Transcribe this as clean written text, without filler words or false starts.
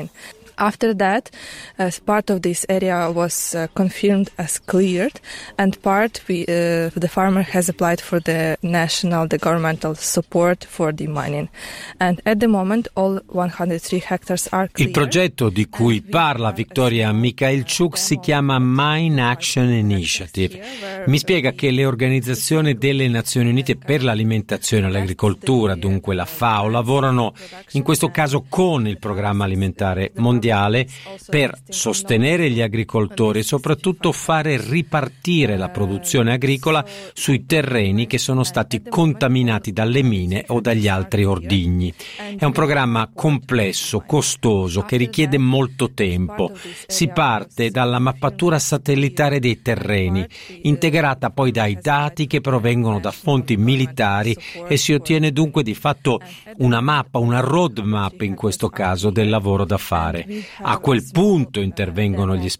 mining. After that, part of this area was confirmed as cleared, and part the farmer has applied for the governmental support for the mining. And at the moment, all 103 hectares are clear. Il progetto di cui parla Victoria Mikhailchuk si chiama Mine Action Initiative. Mi spiega che le organizzazioni delle Nazioni Unite per l'alimentazione e l'agricoltura, dunque la FAO, lavorano in questo caso con il Programma Alimentare Mondiale per sostenere gli agricoltori e soprattutto fare ripartire la produzione agricola sui terreni che sono stati contaminati dalle mine o dagli altri ordigni. È un programma complesso, costoso, che richiede molto tempo. Si parte dalla mappatura satellitare dei terreni, integrata poi dai dati che provengono da fonti militari, e si ottiene dunque di fatto una mappa, una roadmap in questo caso del lavoro da fare. A quel punto intervengono gli